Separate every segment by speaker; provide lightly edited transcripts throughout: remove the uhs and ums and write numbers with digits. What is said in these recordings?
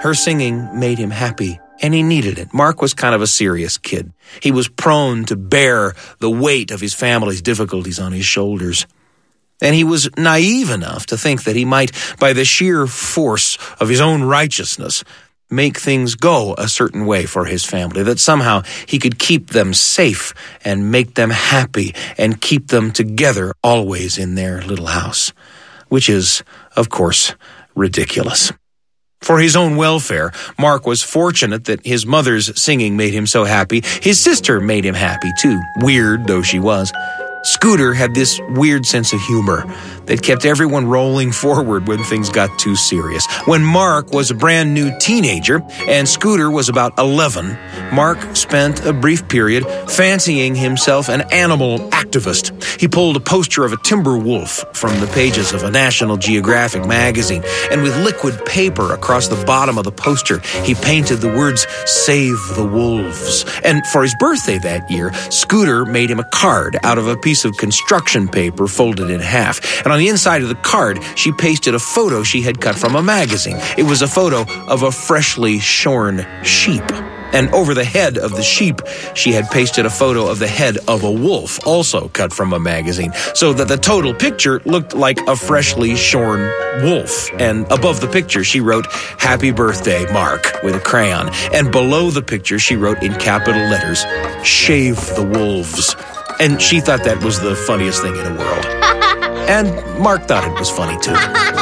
Speaker 1: Her singing made him happy, and he needed it. Mark was kind of a serious kid. He was prone to bear the weight of his family's difficulties on his shoulders. And he was naive enough to think that he might, by the sheer force of his own righteousness, make things go a certain way for his family, that somehow he could keep them safe and make them happy and keep them together always in their little house, which is, of course, ridiculous. For his own welfare, Mark was fortunate that his mother's singing made him so happy. His sister made him happy, too, weird though she was. Scooter had this weird sense of humor that kept everyone rolling forward when things got too serious. When Mark was a brand new teenager and Scooter was about 11, Mark spent a brief period fancying himself an animal activist. He pulled a poster of a timber wolf from the pages of a National Geographic magazine, and with liquid paper across the bottom of the poster, he painted the words, "Save the Wolves." And for his birthday that year, Scooter made him a card out of a piece of construction paper folded in half. And on the inside of the card, she pasted a photo she had cut from a magazine. It was a photo of a freshly shorn sheep. And over the head of the sheep, she had pasted a photo of the head of a wolf, also cut from a magazine, so that the total picture looked like a freshly shorn wolf. And above the picture, she wrote, "Happy birthday, Mark," with a crayon. And below the picture, she wrote in capital letters, "Shave the wolves." And she thought that was the funniest thing in the world. And Mark thought it was funny, too.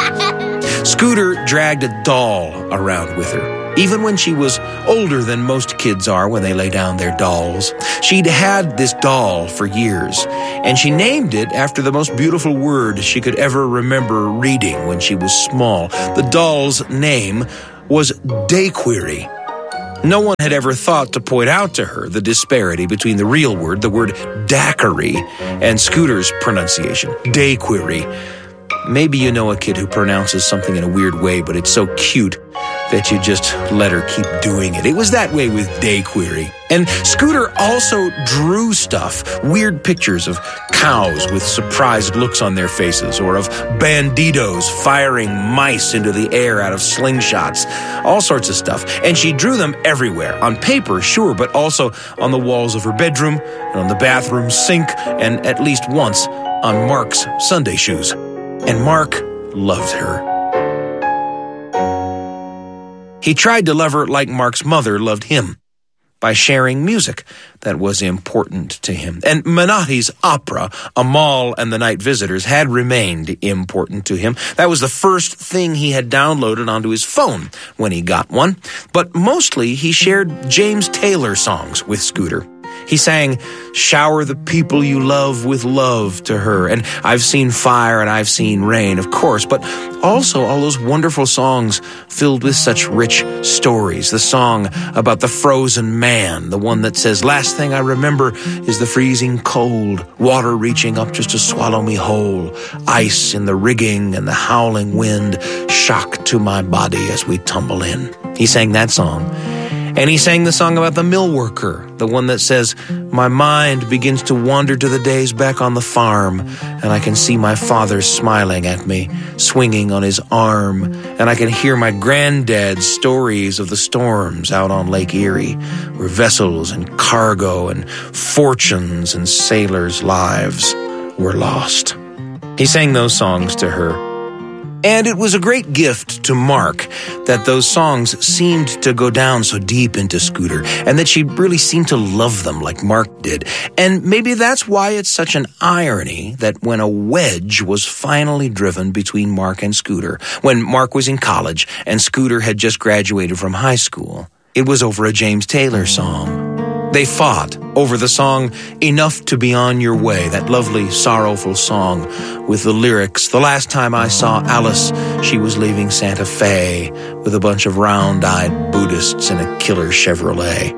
Speaker 1: Scooter dragged a doll around with her, even when she was older than most kids are when they lay down their dolls. She'd had this doll for years, and she named it after the most beautiful word she could ever remember reading when she was small. The doll's name was Dayquiri. No one had ever thought to point out to her the disparity between the real word, the word daiquiri, and Scooter's pronunciation, Dayquiri. Maybe you know a kid who pronounces something in a weird way, but it's so cute that you just let her keep doing it. It was that way with Dayquiri. And Scooter also drew stuff, weird pictures of cows with surprised looks on their faces, or of banditos firing mice into the air out of slingshots, all sorts of stuff. And she drew them everywhere, on paper, sure, but also on the walls of her bedroom, and on the bathroom sink, and at least once on Mark's Sunday shoes. And Mark loved her. He tried to love her like Mark's mother loved him, by sharing music that was important to him. And Menotti's opera, Amal and the Night Visitors, had remained important to him. That was the first thing he had downloaded onto his phone when he got one. But mostly he shared James Taylor songs with Scooter. He sang, "Shower the people you love with love" to her, and "I've seen fire and I've seen rain," of course, but also all those wonderful songs filled with such rich stories. The song about the frozen man, the one that says, "Last thing I remember is the freezing cold, water reaching up just to swallow me whole, ice in the rigging and the howling wind, shock to my body as we tumble in." He sang that song. And he sang the song about the mill worker, the one that says, "My mind begins to wander to the days back on the farm, and I can see my father smiling at me, swinging on his arm, and I can hear my granddad's stories of the storms out on Lake Erie, where vessels and cargo and fortunes and sailors' lives were lost." He sang those songs to her. And it was a great gift to Mark that those songs seemed to go down so deep into Scooter, and that she really seemed to love them like Mark did. And maybe that's why it's such an irony that when a wedge was finally driven between Mark and Scooter, when Mark was in college and Scooter had just graduated from high school, it was over a James Taylor song. They fought over the song "Enough to Be on Your Way," that lovely, sorrowful song with the lyrics, "The last time I saw Alice, she was leaving Santa Fe with a bunch of round-eyed Buddhists in a killer Chevrolet."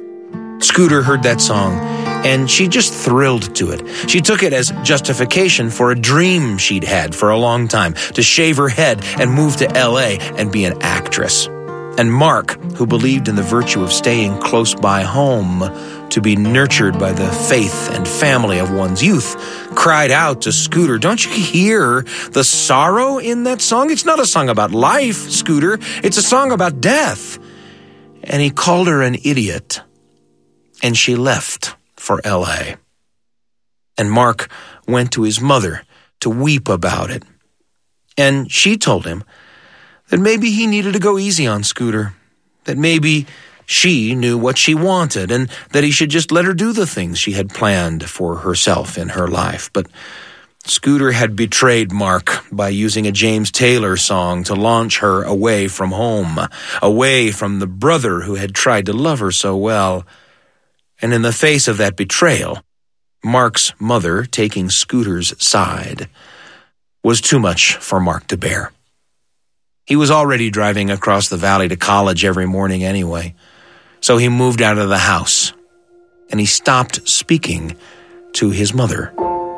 Speaker 1: Scooter heard that song, and she just thrilled to it. She took it as justification for a dream she'd had for a long time, to shave her head and move to L.A. and be an actress. And Mark, who believed in the virtue of staying close by home to be nurtured by the faith and family of one's youth, cried out to Scooter, "Don't you hear the sorrow in that song? It's not a song about life, Scooter. It's a song about death." And he called her an idiot, and she left for L.A. And Mark went to his mother to weep about it. And she told him that maybe he needed to go easy on Scooter, that maybe she knew what she wanted, and that he should just let her do the things she had planned for herself in her life. But Scooter had betrayed Mark by using a James Taylor song to launch her away from home, away from the brother who had tried to love her so well. And in the face of that betrayal, Mark's mother taking Scooter's side was too much for Mark to bear. He was already driving across the valley to college every morning anyway, so he moved out of the house, and he stopped speaking to his mother.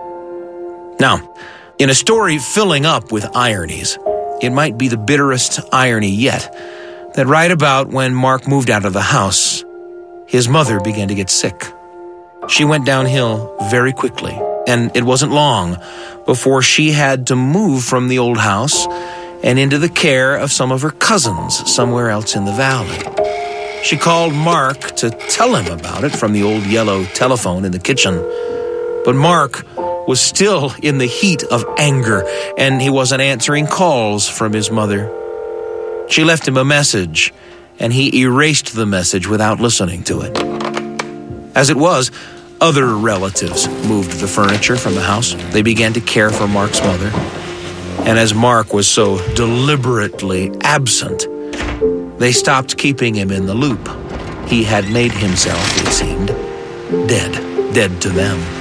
Speaker 1: Now, in a story filling up with ironies, it might be the bitterest irony yet that right about when Mark moved out of the house, his mother began to get sick. She went downhill very quickly, and it wasn't long before she had to move from the old house and into the care of some of her cousins somewhere else in the valley. She called Mark to tell him about it from the old yellow telephone in the kitchen, but Mark was still in the heat of anger, and he wasn't answering calls from his mother. She left him a message, and he erased the message without listening to it. As it was, other relatives moved the furniture from the house. They began to care for Mark's mother. And as Mark was so deliberately absent, they stopped keeping him in the loop. He had made himself, it seemed, dead to them.